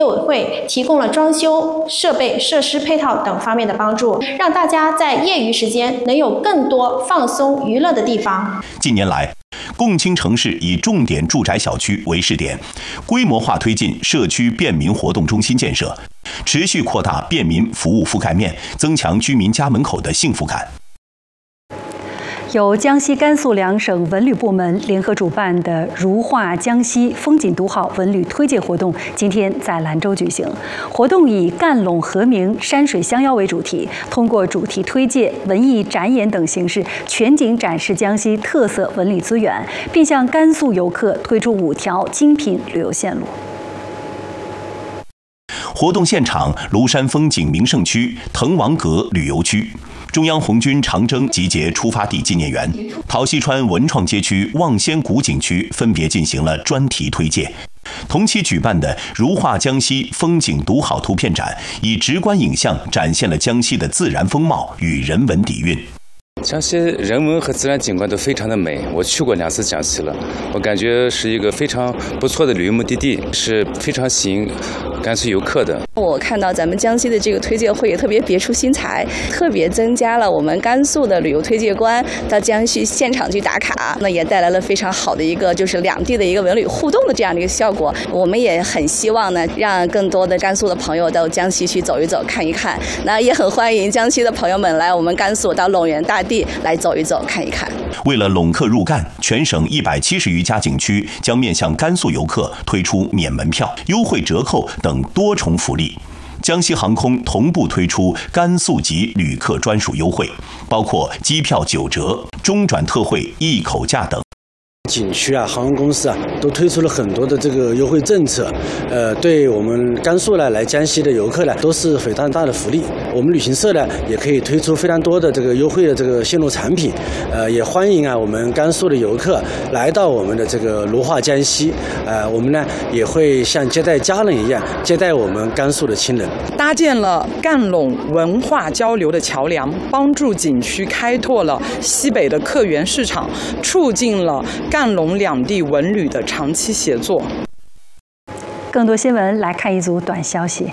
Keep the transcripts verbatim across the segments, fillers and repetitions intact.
业委会提供了装修、设备、设施配套等方面的帮助，让大家在业余时间能有更多放松娱乐的地方。 近年来，共青城市以重点住宅小区为试点，规模化推进社区便民活动中心建设，持续扩大便民服务覆盖面，增强居民家门口的幸福感。 由江西、甘肃两省文旅部门联合主办的“如画江西，风景独好”文旅推介活动今天在兰州举行。活动以赣陇和鸣、山水相邀为主题，通过主题推介、文艺展演等形式，全景展示江西特色文旅资源，并向甘肃游客推出五条精品旅游线路。 活动现场，庐山风景名胜区、滕王阁旅游区。中央红军长征集结出发地纪念园、陶溪川文创街区、望仙谷景区分别进行了专题推介。同期举办的“如画江西，风景独好”图片展，以直观影像展现了江西的自然风貌与人文底蕴。 江西人文和自然景观都非常的美，我去过两次江西了，我感觉是一个非常不错的旅游目的地，是非常吸引甘肃游客的。 我看到咱们江西的这个推介会也特别别出心裁，特别增加了我们甘肃的旅游推介官到江西现场去打卡，那也带来了非常好的一个就是两地的一个文旅互动的这样的一个效果。我们也很希望呢，让更多的甘肃的朋友到江西去走一走、看一看。那也很欢迎江西的朋友们来我们甘肃到陇源大地来走一走、看一看。 为了拢客入赣，全省一百七十余家景区将面向甘肃游客推出免门票、优惠折扣等多重福利。江西航空同步推出甘肃籍旅客专属优惠，包括机票九折、中转特惠、一口价等。 景区啊，航空公司啊，都推出了很多的这个优惠政策，呃，对我们甘肃呢来江西的游客呢，都是非常大的福利。我们旅行社呢，也可以推出非常多的这个优惠的这个线路产品，呃，也欢迎啊我们甘肃的游客来到我们的这个如画江西，呃，我们呢也会像接待家人一样接待我们甘肃的亲人。 搭建了赣陇文化交流的桥梁，帮助景区开拓了西北的客源市场，促进了赣陇两地文旅的长期协作。 更多新闻来看一组短消息。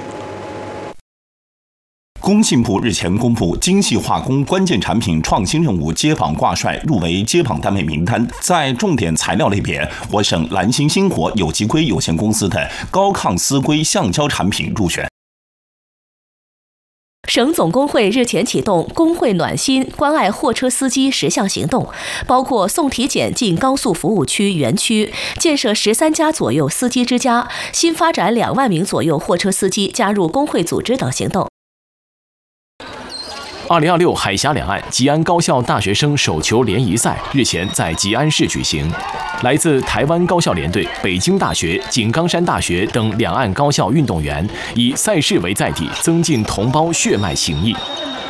工信部日前公布精细化工关键产品创新任务接榜挂帅入围接榜单位名单，在重点材料类别，我省蓝星星火有机硅有限公司的高抗丝硅橡胶产品入选。 省总工会日前启动工会暖心关爱货车司机十项行动，包括送体检进高速服务区园区，建设十三家左右司机之家，新发展两万名左右货车司机加入工会组织等行动。 二零二六海峡两岸吉安高校大学生手球联谊赛日前在吉安市举行，来自台湾高校联队、北京大学、井冈山大学等两岸高校运动员以赛事为载体，增进同胞血脉情谊。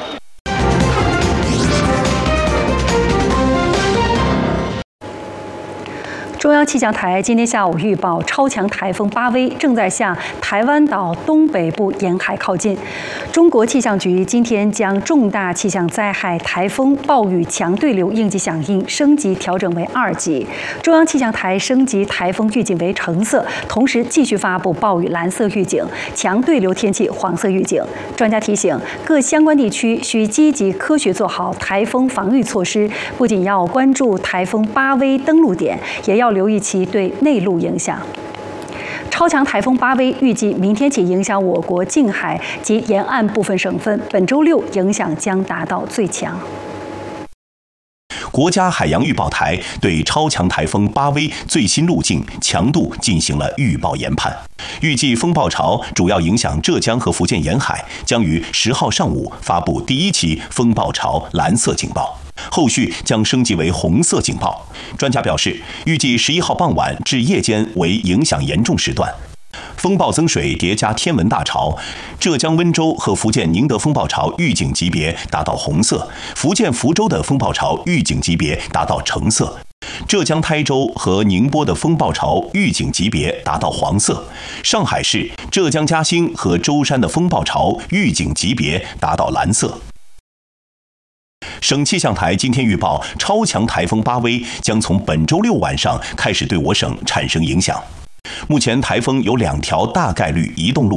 中央气象台今天下午预报，超强台风巴威正在向台湾岛东北部沿海靠近。中国气象局今天将重大气象灾害台风、暴雨、强对流应急响应升级调整为二级。中央气象台升级台风预警为橙色，同时继续发布暴雨蓝色预警、强对流天气黄色预警。专家提醒，各相关地区需积极科学做好台风防御措施，不仅要关注台风巴威登陆点，也要留意其对内陆影响。超强台风巴威预计明天起影响我国近海及沿岸部分省份，本周六影响将达到最强。 国家海洋预报台对超强台风巴威最新路径、强度进行了预报研判，预计风暴潮主要影响浙江和福建沿海，将于十号上午发布第一期风暴潮蓝色警报。后续将升级为红色警报。专家表示，预计十一号傍晚至夜间为影响严重时段。风暴增水叠加天文大潮，浙江温州和福建宁德风暴潮预警级别达到红色，福建福州的风暴潮预警级别达到橙色，浙江台州和宁波的风暴潮预警级别达到黄色，上海市、浙江嘉兴和舟山的风暴潮预警级别达到蓝色。省气象台今天预报，超强台风巴威将从本周六晚上开始对我省产生影响。 目前台风有两条大概率移动路